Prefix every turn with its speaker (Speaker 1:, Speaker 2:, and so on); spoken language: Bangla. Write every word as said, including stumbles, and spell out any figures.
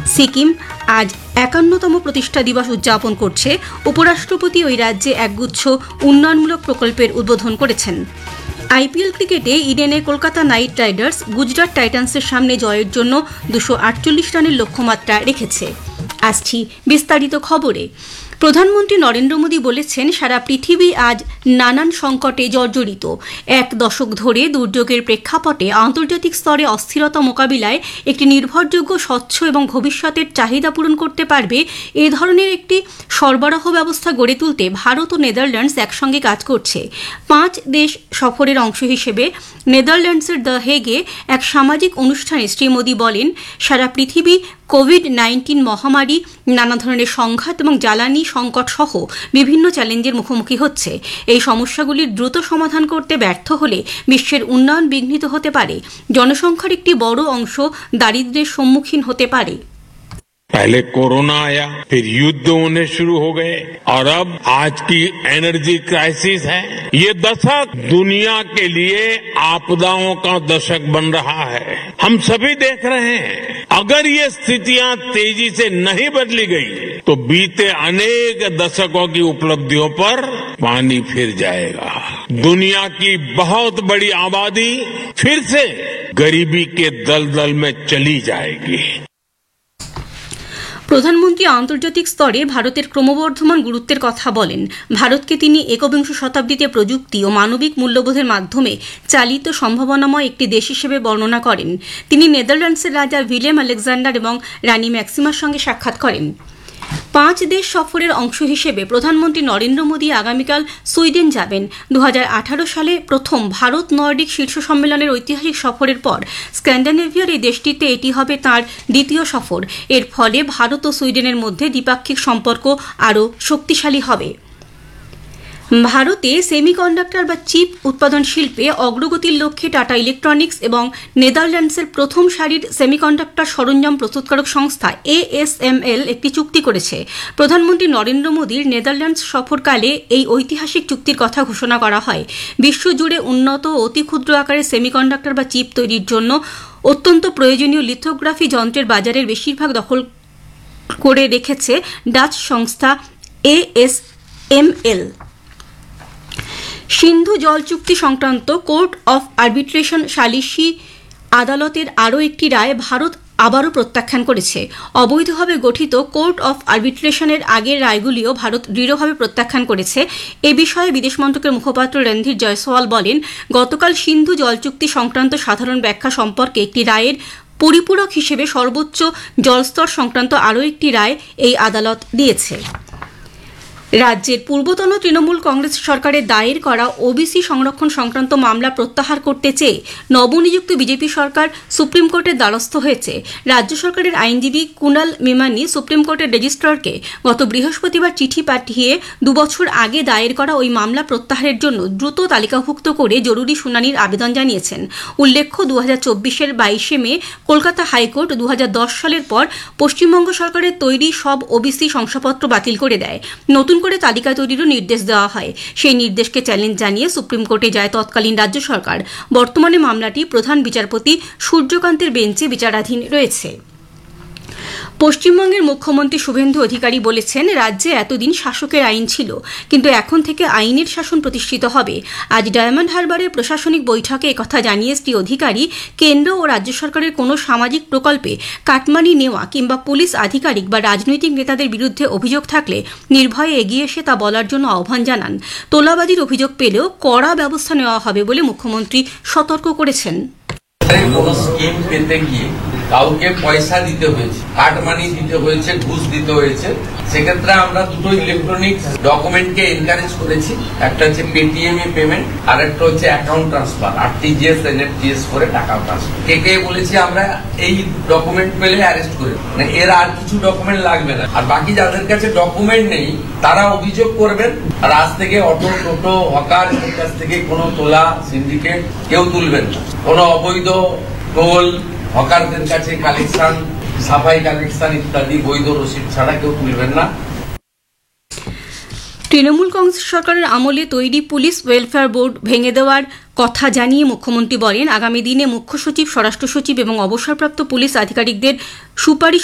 Speaker 1: সিকিম আজ একান্নতম প্রতিষ্ঠা দিবস উদযাপন করছে। উপরাষ্ট্রপতি ওই রাজ্যে একগুচ্ছ উন্নয়নমূলক প্রকল্পের উদ্বোধন করেছেন। আইপিএল ক্রিকেটে ইডেনে কলকাতা নাইট রাইডার্স গুজরাট টাইটান্সের সামনে জয়ের জন্য দুশো আটচল্লিশ রানের লক্ষ্যমাত্রা রেখেছে। আসছি বিস্তারিত খবরে। প্রধানমন্ত্রী নরেন্দ্র মোদী বলেছেন, সারা পৃথিবী আজ নানান সংকটে জর্জরিত। এক দশক ধরে দুর্যোগের প্রেক্ষাপটে আন্তর্জাতিক স্তরে অস্থিরতা মোকাবিলায় একটি নির্ভরযোগ্য, স্বচ্ছ এবং ভবিষ্যতের চাহিদা পূরণ করতে পারবে এ ধরনের একটি সরবরাহ ব্যবস্থা গড়ে তুলতে ভারত ও নেদারল্যান্ডস একসঙ্গে কাজ করছে। পাঁচ দেশ সফরের অংশ হিসেবে নেদারল্যান্ডসের দ্য হেগে এক সামাজিক অনুষ্ঠানে শ্রী মোদী বলেন, সারা পৃথিবী কোভিড নাইন্টিন মহামারী, নানা ধরনের সংঘাত এবং জ্বালানি সংকট সহ বিভিন্ন চ্যালেঞ্জের মুখোমুখি হচ্ছে। এই সমস্যাগুলির দ্রুত সমাধান করতে ব্যর্থ হলে বিশ্বের উন্নয়ন বিঘ্নিত হতে পারে। জনসংখ্যার একটি বড় অংশ দারিদ্র্যের সম্মুখীন হতে পারে।
Speaker 2: पहले कोरोना आया, फिर युद्ध होने शुरू हो गए और अब आज की एनर्जी क्राइसिस है। ये दशक दुनिया के लिए आपदाओं का दशक बन रहा है। हम सभी देख रहे हैं, अगर ये स्थितियां तेजी से नहीं बदली गई तो बीते अनेक दशकों की उपलब्धियों पर पानी फिर जाएगा। दुनिया की बहुत बड़ी आबादी फिर से गरीबी के दलदल में चली जाएगी।
Speaker 1: প্রধানমন্ত্রী আন্তর্জাতিক স্তরে ভারতের ক্রমবর্ধমান গুরুত্বের কথা বলেন। ভারতকে তিনি একবিংশ শতাব্দীতে প্রযুক্তি ও মানবিক মূল্যবোধের মাধ্যমে চালিত সম্ভাবনাময় একটি দেশ হিসেবে বর্ণনা করেন। তিনি নেদারল্যান্ডসের রাজা ভিলেম আলেকজান্ডার এবং রানী ম্যাক্সিমার সঙ্গে সাক্ষাৎ করেন। পাঁচ দেশ সফরের অংশ হিসেবে প্রধানমন্ত্রী নরেন্দ্র মোদী আগামীকাল সুইডেন যাবেন। দু হাজার আঠারো সালে প্রথম ভারত নর্ডিক শীর্ষ সম্মেলনের ঐতিহাসিক সফরের পর স্ক্যান্ডিনেভিয়ার এই দেশটিতে এটি হবে তাঁর দ্বিতীয় সফর। এর ফলে ভারত ও সুইডেনের মধ্যে দ্বিপাক্ষিক সম্পর্ক আরও শক্তিশালী হবে। ভারতে সেমিকন্ডাক্টর বা চিপ উৎপাদন শিল্পে অগ্রগতির লক্ষ্যে টাটা ইলেকট্রনিক্স এবং নেদারল্যান্ডসের প্রথম সারির সেমিকন্ডাক্টর সরঞ্জাম প্রস্তুতকারক সংস্থা এএসএমএল একটি চুক্তি করেছে। প্রধানমন্ত্রী নরেন্দ্র মোদীর নেদারল্যান্ডস সফরকালে এই ঐতিহাসিক চুক্তির কথা ঘোষণা করা হয়। বিশ্বজুড়ে উন্নত ও অতি ক্ষুদ্র আকারের সেমিকন্ডাক্টর বা চিপ তৈরির জন্য অত্যন্ত প্রয়োজনীয় লিথোগ্রাফি যন্ত্রের বাজারের বেশিরভাগ দখল করে রেখেছে ডাচ সংস্থা এএসএমএল। সিন্ধু জল চুক্তি সংক্রান্ত কোর্ট অফ আর্বিট্রেশন সালিসি আদালতের আরও একটি রায় ভারত আবারও প্রত্যাখ্যান করেছে। অবৈধভাবে গঠিত কোর্ট অফ আর্বিট্রেশনের আগের রায়গুলিও ভারত দৃঢ়ভাবে প্রত্যাখ্যান করেছে। এ বিষয়ে বিদেশ মন্ত্রকের মুখপাত্র রণধীর জয়সওয়াল বলেন, গতকাল সিন্ধু জল চুক্তি সংক্রান্ত সাধারণ ব্যাখ্যা সম্পর্কে একটি রায়ের পরিপূরক হিসেবে সর্বোচ্চ জলস্তর সংক্রান্ত আরও একটি রায় এই আদালত দিয়েছে। রাজ্যের পূর্বতন তৃণমূল কংগ্রেস সরকারের দায়ের করা ওবিসি সংরক্ষণ সংক্রান্ত মামলা প্রত্যাহার করতে চেয়ে নবনিযুক্ত বিজেপি সরকার সুপ্রিম কোর্টের দ্বারস্থ হয়েছে। রাজ্য সরকারের আইনজীবী কুণাল মেমানি সুপ্রিম কোর্টের রেজিস্ট্রারকে গত বৃহস্পতিবার চিঠি পাঠিয়ে দুবছর আগে দায়ের করা ওই মামলা প্রত্যাহারের জন্য দ্রুত তালিকাভুক্ত করে জরুরি শুনানির আবেদন জানিয়েছেন। উল্লেখ্য, দু হাজার চব্বিশের বাইশে মে কলকাতা হাইকোর্ট দু হাজার দশ সালের পর পশ্চিমবঙ্গ সরকারের তৈরি সব ওবিসি শংসাপত্র বাতিল করে দেয়। নতুন করে তালিকা তৈরিরও নির্দেশ দেওয়া হয়। সেই নির্দেশকে চ্যালেঞ্জ জানিয়ে সুপ্রিম কোর্টে যায় তৎকালীন রাজ্য সরকার। বর্তমানে মামলাটি প্রধান বিচারপতি সূর্যকান্তের বেঞ্চে বিচারাধীন রয়েছে। পশ্চিমবঙ্গের মুখ্যমন্ত্রী শুভেন্দু অধিকারী বলেছেন, রাজ্যে এতদিন শাসকের আইন ছিল, কিন্তু এখন থেকে আইনের শাসন প্রতিষ্ঠিত হবে। আজ ডায়মন্ড হারবারের প্রশাসনিক বৈঠকে একথা জানিয়ে শ্রী অধিকারী কেন্দ্র ও রাজ্য সরকারের কোনো সামাজিক প্রকল্পে কাটমানি নেওয়া কিংবা পুলিশ আধিকারিক বা রাজনৈতিক নেতাদের বিরুদ্ধে অভিযোগ থাকলে নির্ভয়ে এগিয়ে এসে তা বলার জন্য আহ্বান জানান। তোলাবাজির অভিযোগ পেলেও কড়া ব্যবস্থা নেওয়া হবে বলে মুখ্যমন্ত্রী সতর্ক করেছেন।
Speaker 3: কাউকে পয়সা দিতে হয়েছে, কাটমানি দিতে হয়েছে, ঘুষ দিতে হয়েছে, সেক্ষেত্রে আমরা দুটো ইলেকট্রনিক ডকুমেন্টকে এনকারেজ করেছি। একটা হচ্ছে পেটিএম এ পেমেন্ট, আর একটা হচ্ছে অ্যাকাউন্ট ট্রান্সফার, আরটিজিএস এনএফটিএস করে টাকা ট্রান্সফার। কে কে বলেছি আমরা এই ডকুমেন্ট পেলে অ্যারেস্ট করে, মানে এর আর কিছু ডকুমেন্ট লাগবে না। আর বাকি যাদের কাছে ডকুমেন্ট নেই তারা অভিযোগ করবেন। আর আজ থেকে অটো, টোটো, হকার এর কাছ থেকে কোনো তোলা, সিন্ডিকেট কেউ তুলবেন না। কোনো অবৈধ টোল, হকারদের কাছে কালেকশন, সাফাই কালেকশন ইত্যাদি বৈধ রসিদ ছাড়া কেউ তুলবেন না।
Speaker 1: তৃণমূল কংগ্রেস সরকারের আমলে তৈরি পুলিশ ওয়েলফেয়ার বোর্ড ভেঙে দেওয়ার কথা জানিয়ে মুখ্যমন্ত্রী বলেন, আগামী দিনে মুখ্য সচিব, স্বরাষ্ট্র সচিব এবং অবসরপ্রাপ্ত পুলিশ আধিকারিকদের সুপারিশ